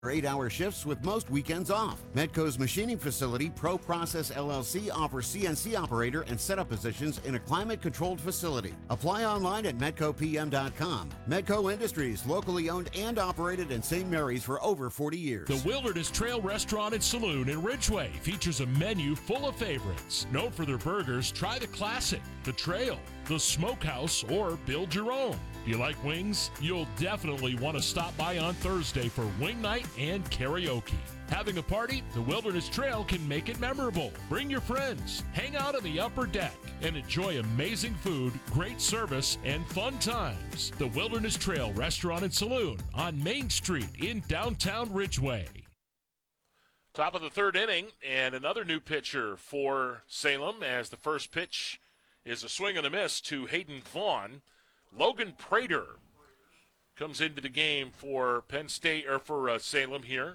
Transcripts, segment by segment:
8-hour shifts with most weekends off. Medco's machining facility, Pro Process LLC, offers CNC operator and setup positions in a climate-controlled facility. Apply online at medcopm.com. Medco Industries, locally owned and operated in St. Mary's for over 40 years. The Wilderness Trail Restaurant and Saloon in Ridgeway features a menu full of favorites. Known for their burgers, try the Classic, the Trail, the Smokehouse, or build your own. Do you like wings? You'll definitely want to stop by on Thursday for wing night and karaoke. Having a party? The Wilderness Trail can make it memorable. Bring your friends, hang out on the upper deck, and enjoy amazing food, great service, and fun times. The Wilderness Trail Restaurant and Saloon on Main Street in downtown Ridgeway. Top of the third inning, and another new pitcher for Salem as the first pitch is a swing and a miss to Hayden Vaughn. Logan Prater comes into the game for Penn State, or for Salem here.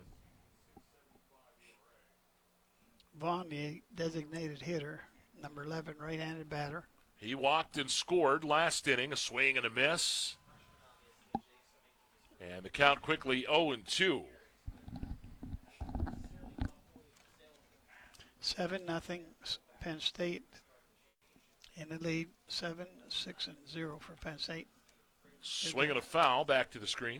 Vaughn, the designated hitter, number 11, right-handed batter. He walked and scored last inning, a swing and a miss. And the count quickly 0-2. 7-0 Penn State in the lead, 7-6-0 for Penn State. Swing and a foul, back to the screen.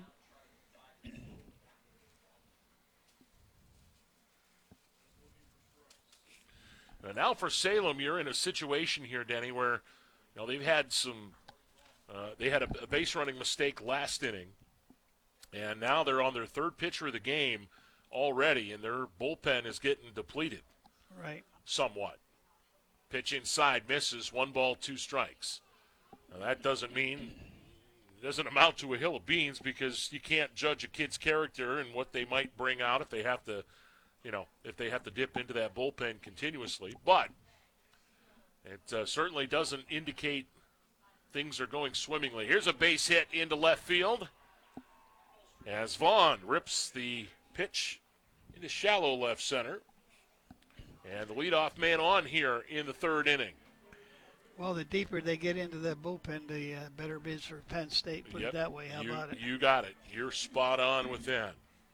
And now for Salem, you're in a situation here, Denny, where they've had some, they had a base running mistake last inning, and now they're on their third pitcher of the game already, and their bullpen is getting depleted. Right. Somewhat. Pitch inside, misses, 1 ball, 2 strikes. Now that doesn't amount to a hill of beans, because you can't judge a kid's character and what they might bring out if they have to, if they have to dip into that bullpen continuously. But it certainly doesn't indicate things are going swimmingly. Here's a base hit into left field as Vaughn rips the pitch into shallow left center. And the leadoff man on here in the third inning. Well, the deeper they get into that bullpen, the better it is for Penn State. Put it that way. How about it? You got it. You're spot on with that.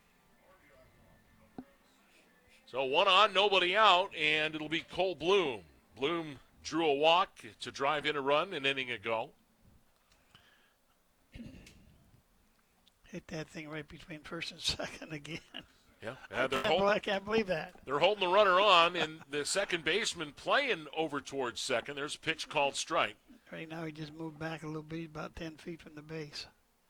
So 1 on, nobody out, and it'll be Cole Bloom. Bloom drew a walk to drive in a run an inning ago. Hit that thing right between first and second again. Yeah, I can't believe that. They're holding the runner on, and the second baseman playing over towards second. There's a pitch called strike. Right now he just moved back a little bit, about 10 feet from the base.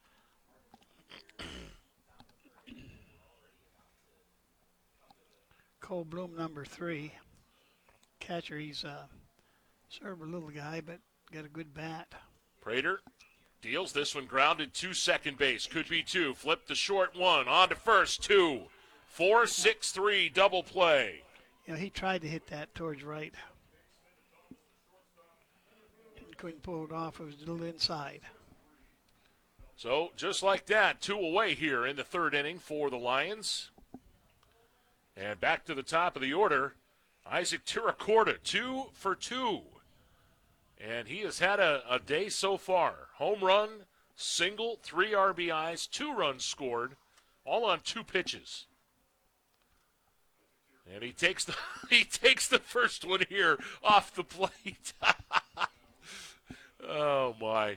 Cole Bloom, number 3. Catcher, he's sort of a little guy, but got a good bat. Prater deals this one, grounded to second base. Could be 2. Flip the short 1. On to first, 2. 4-6-3 double play. He tried to hit that towards right. Couldn't pull it off. It was a little inside. So just like that, 2 away here in the third inning for the Lions. And back to the top of the order, Isaac Tiracorda, 2 for 2. And he has had a day so far. Home run, single, 3 RBIs, 2 runs scored, all on 2 pitches. And he takes the first one here off the plate. Oh, my.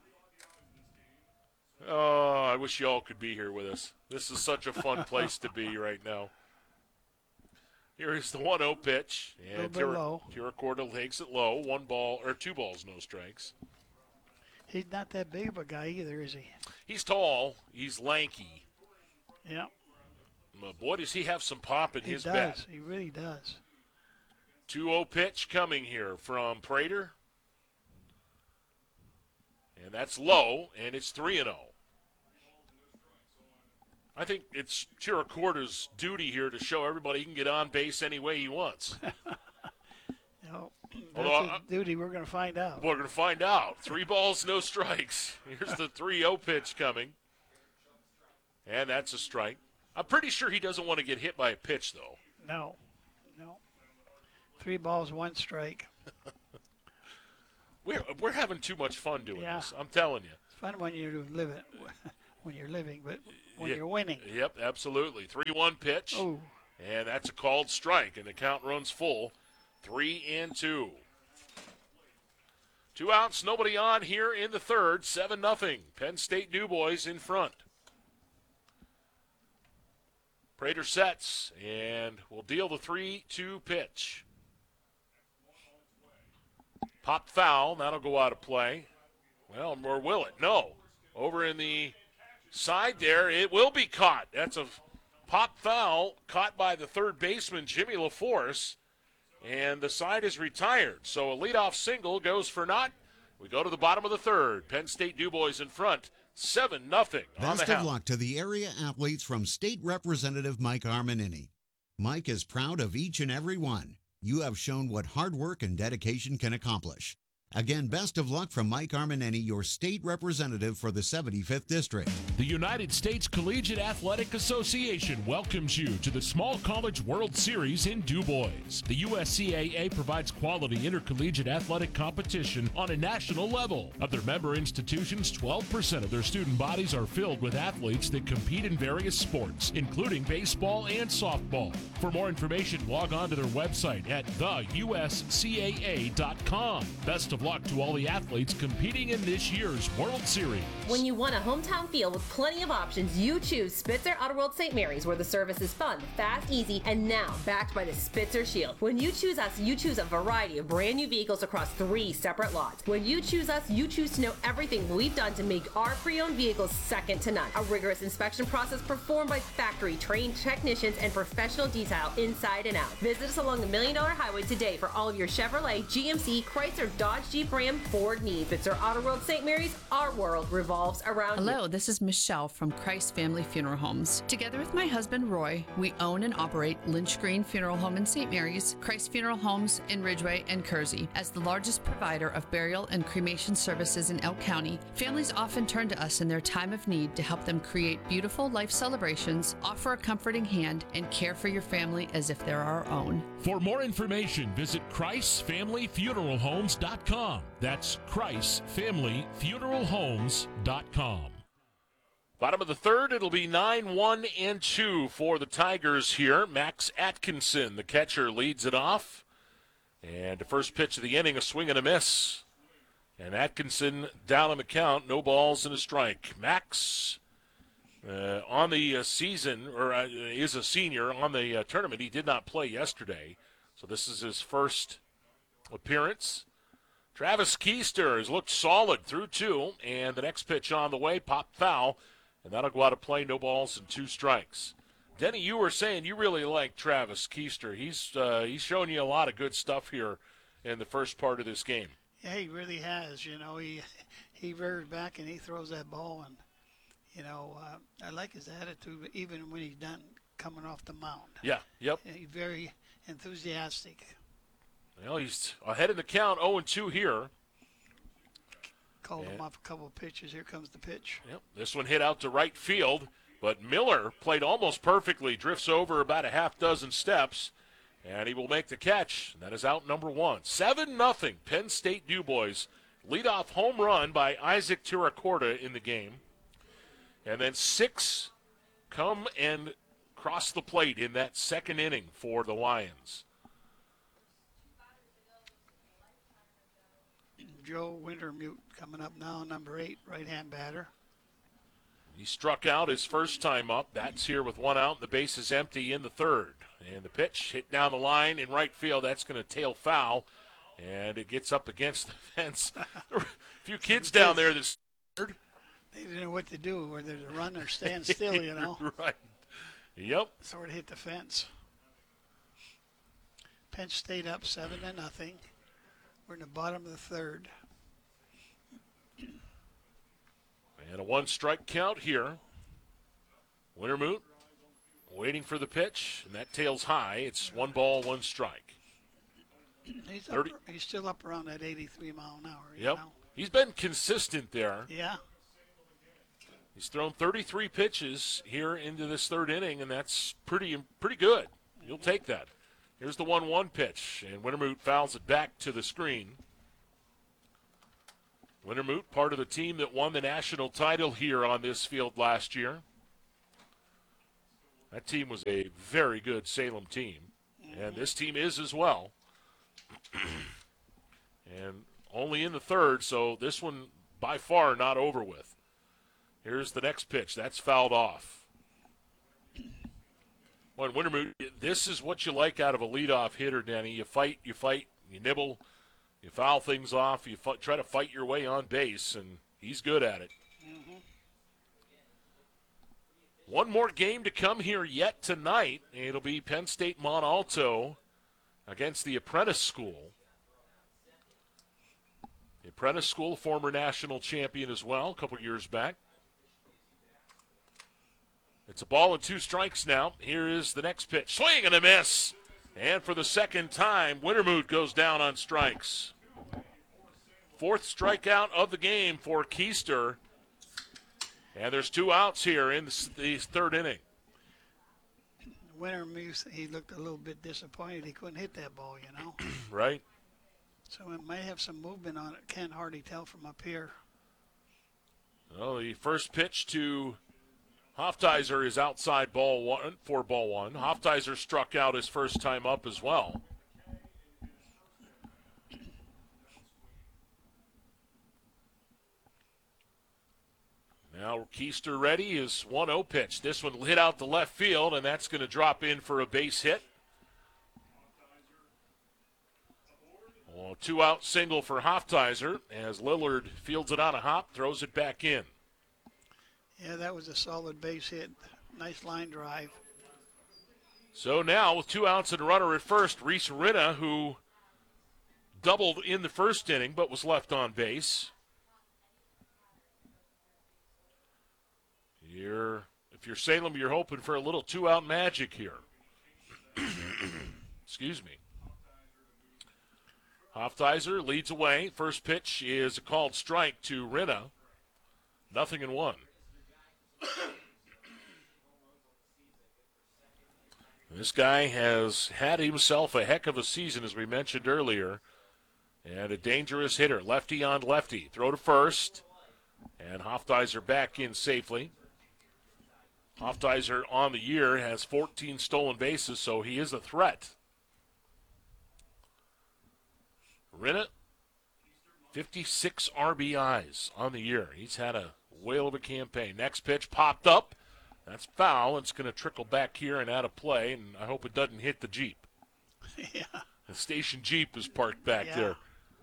Oh, I wish y'all could be here with us. This is such a fun place to be right now. Here is the 1-0 pitch. And Tiracorda takes it low. 2 balls, no strikes. He's not that big of a guy either, is he? He's tall. He's lanky. Yeah. Boy, does he have some pop in his bat. He really does. 2-0 pitch coming here from Prater. And that's low, and it's 3-0. I think it's Tiracorda's duty here to show everybody he can get on base any way he wants. That's his duty. We're going to find out. We're going to find out. 3 balls, no strikes. Here's the 3-0 pitch coming. And that's a strike. I'm pretty sure he doesn't want to get hit by a pitch, though. No. 3 balls, 1 strike. We're having too much fun doing this. I'm telling you. It's fun when you live it. when you're living, but when you're winning. Yep, absolutely. 3-1 pitch. Oh, And that's a called strike, and the count runs full. 3-2. 2 outs, nobody on here in the third. 7-0. Penn State Newboys in front. Prater sets and will deal the 3-2 pitch. Pop foul. That'll go out of play. Well, or will it? No. Over in the side there, it will be caught. That's a pop foul caught by the third baseman, Jimmy LaForce. And the side is retired. So a leadoff single goes for naught. We go to the bottom of the third. Penn State Newboys in front, 7-0 on the Best house. of luck to the area athletes from State Representative Mike Armanini. Mike is proud of each and every one. You have shown what hard work and dedication can accomplish. Again, best of luck from Mike Armanini, your state representative for the 75th District. The United States Collegiate Athletic Association welcomes you to the Small College World Series in DuBois. The USCAA provides quality intercollegiate athletic competition on a national level. Of their member institutions, 12% of their student bodies are filled with athletes that compete in various sports, including baseball and softball. For more information, log on to their website at theuscaa.com. Best of luck to all the athletes competing in this year's World Series. When you want a hometown feel with plenty of options, you choose Spitzer Auto World St. Mary's, where the service is fun, fast, easy, and now backed by the Spitzer Shield. When you choose us, you choose a variety of brand new vehicles across 3 separate lots. When you choose us, you choose to know everything we've done to make our pre-owned vehicles second to none. A rigorous inspection process performed by factory-trained technicians and professional detail inside and out. Visit us along the $1 Million Highway today for all of your Chevrolet, GMC, Chrysler, Dodge, Jeep, Ram, Ford needs. Spitzer Auto World St. Mary's, our world revolves around you. Hello, this is Michelle from Christ Family Funeral Homes. Together with my husband Roy, we own and operate Lynch Green Funeral Home in St. Mary's, Christ Funeral Homes in Ridgeway and Kersey. As the largest provider of burial and cremation services in Elk County, families often turn to us in their time of need to help them create beautiful life celebrations, offer a comforting hand, and care for your family as if they're our own. For more information, visit ChristFamilyFuneralHomes.com. That's ChristFamilyFuneralHomes.com. Bottom of the third, it'll be 9-1-2 for the Tigers here. Max Atkinson, the catcher, leads it off. And the first pitch of the inning, a swing and a miss. And Atkinson down on the count, no balls and a strike. Max on the season, or is a senior on the tournament. He did not play yesterday, so this is his first appearance. Travis Keister has looked solid through 2, and the next pitch on the way, pop foul, and that'll go out of play, no balls and 2 strikes. Denny, you were saying you really like Travis Keister. He's showing you a lot of good stuff here in the first part of this game. yeah, he really has. You know, he rears back and he throws that ball, and you know, I like his attitude, even when he's done coming off the mound. Yeah, yep. He's very enthusiastic. Well, he's ahead in the count, 0-2 here. Called him off a couple of pitches. Here comes the pitch. Yep, this one hit out to right field, but Miller played almost perfectly, drifts over about a half dozen steps, and he will make the catch. That is out number 1. 7-0, Penn State Newboys. Leadoff home run by Isaac Tiracorda in the game. And then 6 come and cross the plate in that second inning for the Lions. Joe Wintermute coming up now, number 8, right-hand batter. He struck out his first time up. That's here with 1 out. The base is empty in the third. And the pitch hit down the line in right field. That's going to tail foul. And it gets up against the fence. A few kids down there that's They didn't know what to do, whether to run or stand still, you know. Right. Yep. Sort of hit the fence. Penn State up 7-0. We're in the bottom of the third. And a 1-strike count here. Wintermute waiting for the pitch, and that tails high. It's 1 ball, 1 strike. He's still up around that 83 mile an hour. You Yep. know? He's been consistent there. Yeah. He's thrown 33 pitches here into this third inning, and that's pretty good. You'll take that. Here's the 1-1 pitch, and Wintermute fouls it back to the screen. Wintermoot, part of the team that won the national title here on this field last year. That team was a very good Salem team, and this team is as well. And only in the third, so this one by far not over with. Here's the next pitch. That's fouled off. Well, Wintermoot, this is what you like out of a leadoff hitter, Denny. You fight, you nibble, you foul things off, you try to fight your way on base, and he's good at it. One more game to come here yet tonight. It'll be Penn State Montalto against the Apprentice School. The Apprentice School, former national champion as well, a couple years back. It's a ball and 2 strikes now. Here is the next pitch. Swing and a miss. And for the second time, Wintermoot goes down on strikes. 4th strikeout of the game for Keister. And there's 2 outs here in the 3rd inning. Wintermoot, he looked a little bit disappointed. He couldn't hit that ball, Right. So it might have some movement on it. Can't hardly tell from up here. Well, the first pitch to Hoftizer is outside ball 1 for ball 1. Hoftizer struck out his first time up as well. Now Keister ready. His 1-0 pitch. This one hit out the left field, and that's going to drop in for a base hit. 2-out single for Hoftizer as Lillard fields it on a hop, throws it back in. Yeah, that was a solid base hit. Nice line drive. So now with 2 outs and a runner at first, Reese Rinna, who doubled in the first inning but was left on base. If you're Salem, you're hoping for a little 2-out magic here. Excuse me. Hoftizer leads away. First pitch is a called strike to Rinna. 0-1. This guy has had himself a heck of a season, as we mentioned earlier, and a dangerous hitter. Lefty on lefty. Throw to first, and Hoftizer back in safely. Hoftizer on the year has 14 stolen bases, so he is a threat. Rinna, 56 RBIs on the year. He's had a whale of a campaign. Next pitch popped up. That's foul. It's going to trickle back here and out of play, and I hope it doesn't hit the Jeep. Yeah. The station Jeep is parked back there.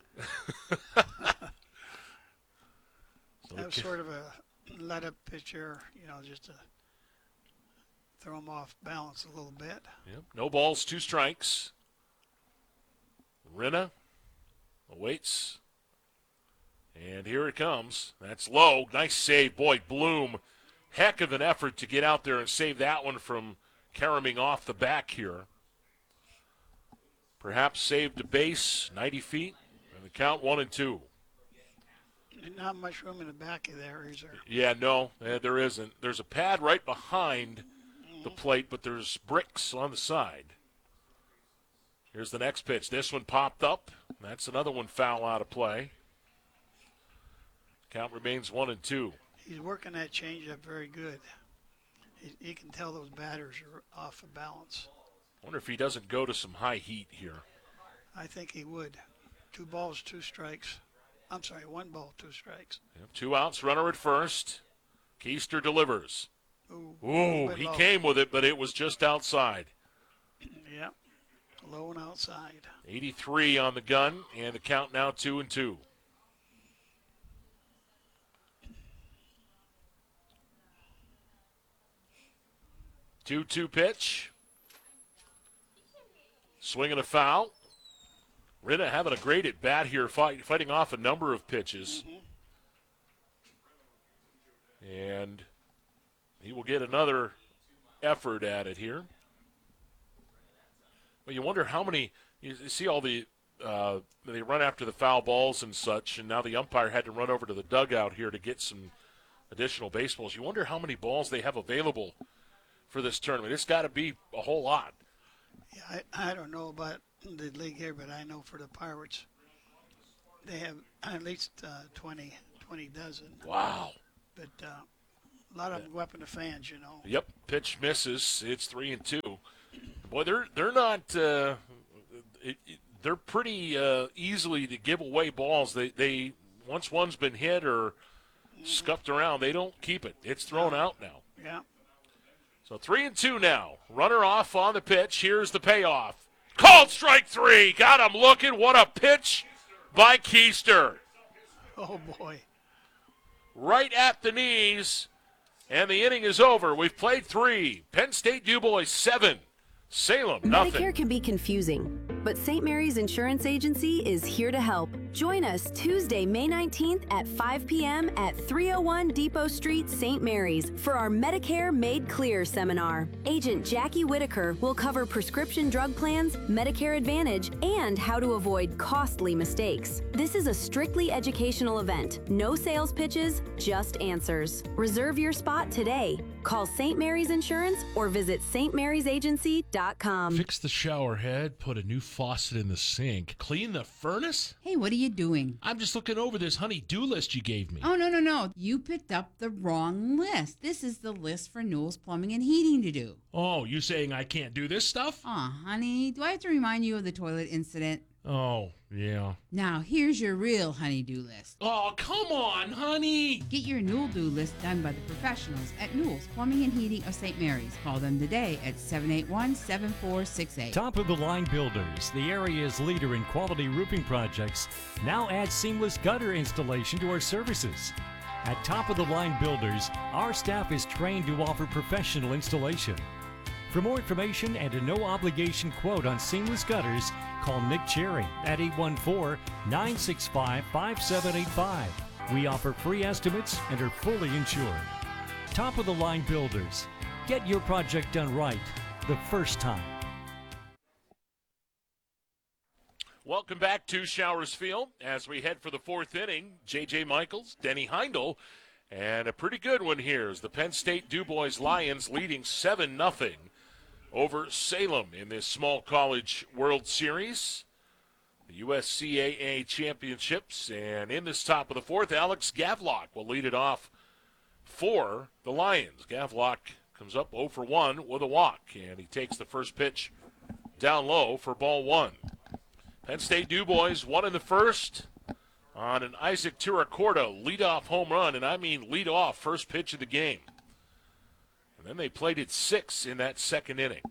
That was sort of a let-up pitcher, just to throw him off balance a little bit. Yep. No balls, 2 strikes. Rinna awaits. And here it comes. That's low. Nice save. Boy, Bloom. Heck of an effort to get out there and save that one from caroming off the back here. Perhaps saved a base, 90 feet, and the count 1-2. Not much room in the back of there, is there? Yeah, no, there isn't. There's a pad right behind the plate, but there's bricks on the side. Here's the next pitch. This one popped up. That's another one foul out of play. Count remains 1-2. He's working that changeup very good. He can tell those batters are off of balance. I wonder if he doesn't go to some high heat here. I think he would. 2 balls, 2 strikes. I'm sorry, 1 ball, 2 strikes. Yep, 2 outs, runner at first. Keister delivers. Ooh, he low. came with it, but it was just outside. Yep, low and outside. 83 on the gun, and the count now 2-2. Two-two pitch. Swinging a foul. Rinna having a great at bat here, fighting off a number of pitches. And he will get another effort at it here. Well, you wonder how many, you see all the, they run after the foul balls and such, and now the umpire had to run over to the dugout here to get some additional baseballs. You wonder how many balls they have available for this tournament. It's got to be a whole lot. Yeah, I don't know about the league here, but I know for the Pirates, They have at least 20 dozen. Wow. But a lot of them go up in the fans, you know. Yep, pitch misses. It's 3-2. Boy, they're not. They're pretty easily to give away balls. They once one's been hit or scuffed around, they don't keep it. It's thrown out now. Yeah. So 3-2 now. Runner off on the pitch. Here's the payoff. Called strike 3. Got him looking. What a pitch by Keister. Oh boy. Right at the knees. And the inning is over. We've played 3. Penn State DuBois 7. Salem, nothing. Medicare can be confusing, but St. Mary's Insurance Agency is here to help. Join us Tuesday, May 19th at 5 p.m. at 301 Depot Street, St. Mary's for our Medicare Made Clear seminar. Agent Jackie Whitaker will cover prescription drug plans, Medicare Advantage, and how to avoid costly mistakes. This is a strictly educational event. No sales pitches, just answers. Reserve your spot today. Call St. Mary's Insurance or visit stmariesagency.com. Fix the shower head, put a new faucet in the sink, clean the furnace? Hey, what are you doing? I'm just looking over this honey-do list you gave me. Oh, no. You picked up the wrong list. This is the list for Newell's Plumbing and Heating to do. Oh, you saying I can't do this stuff? Aw, honey, do I have to remind you of the toilet incident? Oh, yeah. Now, here's your real honey-do list. Oh, come on, honey. Get your Newell do list done by the professionals at Newell's Plumbing and Heating of St. Mary's. Call them today at 781-7468. Top of the Line Builders, the area's leader in quality roofing projects, now adds seamless gutter installation to our services. At Top of the Line Builders, our staff is trained to offer professional installation. For more information and a no-obligation quote on seamless gutters, call Nick Cherry at 814-965-5785. We offer free estimates and are fully insured. Top of the Line Builders. Get your project done right the first time. Welcome back to Showers Field as we head for the 4th inning. J.J. Michaels, Denny Heindel, and a pretty good one here is the Penn State DuBois Lions leading 7-0 over Salem in this small college World Series, the USCAA championships. And in this top of the 4th, Alex Gavlock will lead it off for the Lions. Gavlock comes up 0 for 1 with a walk, and he takes the first pitch down low for ball 1. Penn State DuBois won in the first on an Isaac Tiracorda leadoff home run, and I mean leadoff first pitch of the game. And then they played it 6 in that second inning.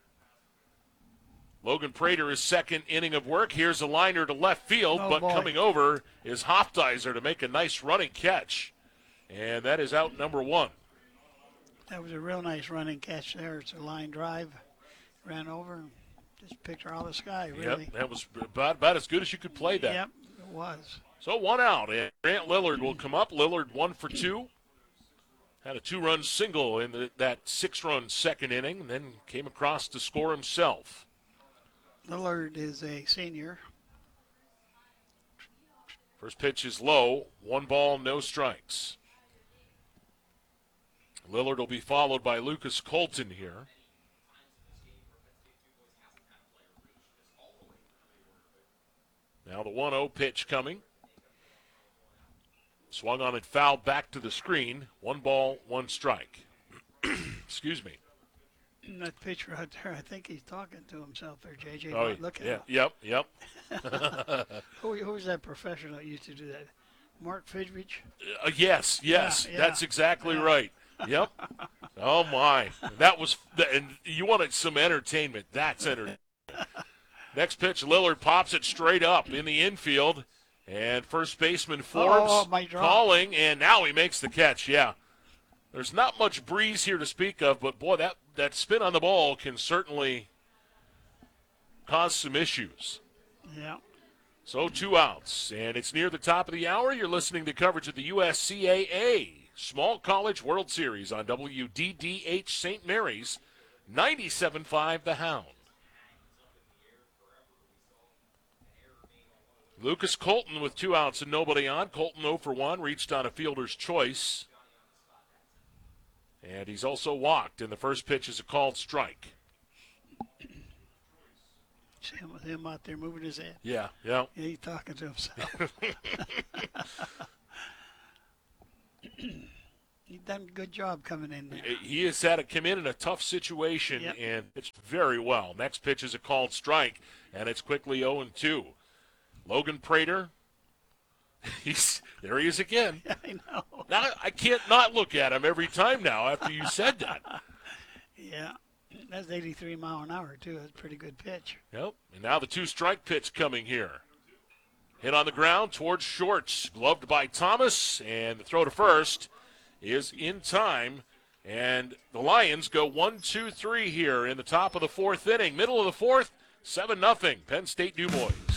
Logan Prater, his second inning of work. Here's a liner to left field, but coming over is Hofdizer to make a nice running catch. And that is out number 1. That was a real nice running catch there. It's a line drive. Ran over and just picked her out of the sky, really. Yep, that was about as good as you could play that. Yep, it was. So 1 out, and Grant Lillard will come up. Lillard 1 for 2. Had a 2-run single in that 6-run second inning, and then came across to score himself. Lillard is a senior. First pitch is low. 1 ball, no strikes. Lillard will be followed by Lucas Colton here. Now the 1-0 pitch coming. Swung on and fouled back to the screen. 1 ball, 1 strike. Excuse me. That pitcher out there, I think he's talking to himself there, JJ. Oh, Look at yeah, him. yep. Who was that professional that used to do that? Mark Fidrich? Yes, Yeah. That's exactly right. Yep. Oh, my. That was, and you wanted some entertainment. That's entertainment. Next pitch, Lillard pops it straight up in the infield. And first baseman Forbes calling, and now he makes the catch. Yeah. There's not much breeze here to speak of, but, boy, that spin on the ball can certainly cause some issues. Yeah. So 2 outs, and it's near the top of the hour. You're listening to coverage of the USCAA Small College World Series on WDDH St. Mary's, 97.5 The Hound. Lucas Colton with 2 outs and nobody on. Colton 0 for 1, reached on a fielder's choice. And he's also walked, and the first pitch is a called strike. with him out there moving his head. Yeah. Yeah, he's talking to himself. He's done a good job coming in there. He has had to come in a tough situation and pitched very well. Next pitch is a called strike, and it's quickly 0-2. Logan Prater, there he is again. Yeah, I know. Now I can't not look at him every time now after you said that. Yeah, that's 83 mile an hour, too. That's a pretty good pitch. Yep, and now the 2-strike pitch coming here. Hit on the ground towards short, gloved by Thomas, and the throw to first is in time, and the Lions go 1-2-3 here in the top of the fourth inning. Middle of the fourth, 7-0, Penn State Du Bois.